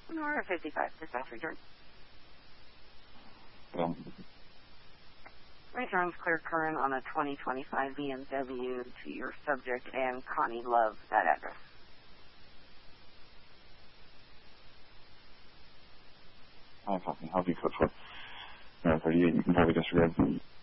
Nor a 55% return. Well, Returns clear current on a 2025 BMW to your subject and Connie Love, that address. I'll be put for 38. You can probably disregard.